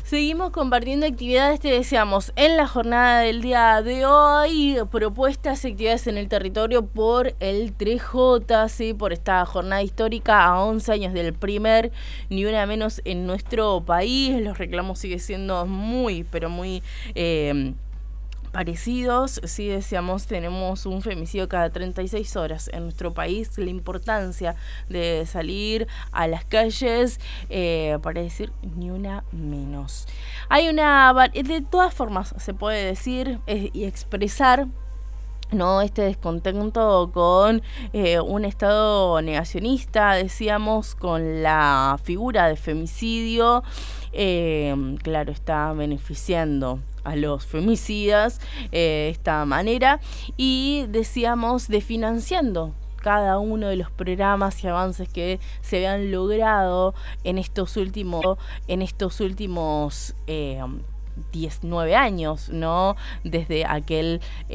Seguimos compartiendo actividades, te deseamos, en la jornada del día de hoy, propuestas y actividades en el territorio por el 3J, ¿sí? Por esta jornada histórica a 11 años del primer Ni Una Menos en nuestro país. Los reclamos siguen siendo muy, pero muy parecidos. Sí, decíamos, tenemos un femicidio cada 36 horas en nuestro país. La importancia de salir a las calles para decir ni una menos. Hay de todas formas se puede decir y expresar, ¿no?, este descontento con un Estado negacionista, decíamos, con la figura de femicidio. Claro, está beneficiando a los femicidas de esta manera, y decíamos, desfinanciando cada uno de los programas y avances que se habían logrado en estos últimos 19 años, ¿no? Desde aquel